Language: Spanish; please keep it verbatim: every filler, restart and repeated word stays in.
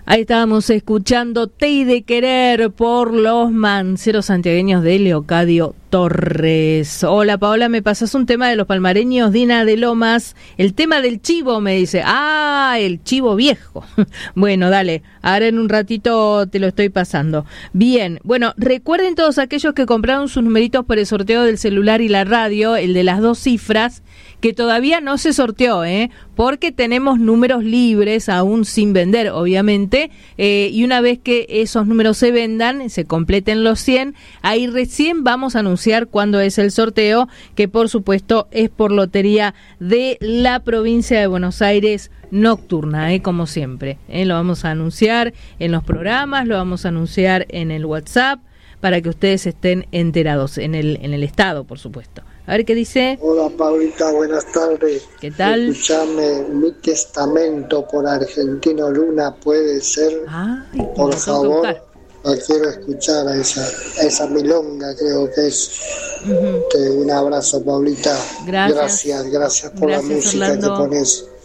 Ahí estábamos escuchando Te y de Querer por los manceros santiagueños de Leocadio Torres. Hola Paola, ¿me pasas un tema de los palmareños? Dina de Lomas, el tema del chivo, me dice. Ah, el chivo viejo. Bueno, dale, ahora en un ratito te lo estoy pasando. Bien, bueno, recuerden todos aquellos que compraron sus numeritos por el sorteo del celular y la radio, el de las dos cifras, que todavía no se sorteó, ¿eh? Porque tenemos números libres aún sin vender, obviamente, eh, y una vez que esos números se vendan, se completen los cien, ahí recién vamos a anunciar cuándo es el sorteo, que por supuesto es por Lotería de la Provincia de Buenos Aires nocturna, ¿eh? Como siempre, ¿eh? Lo vamos a anunciar en los programas, lo vamos a anunciar en el WhatsApp, para que ustedes estén enterados, en el, en el estado, por supuesto. A ver qué dice. Hola Paulita, buenas tardes. ¿Qué tal? Escuchame, Mi Testamento por Argentino Luna, ¿puede ser? Ay, por favor, la quiero escuchar a esa, a esa milonga, creo que es. Uh-huh. Te, un abrazo, Paulita. Gracias. Gracias, gracias por gracias, la música Orlando. que pones.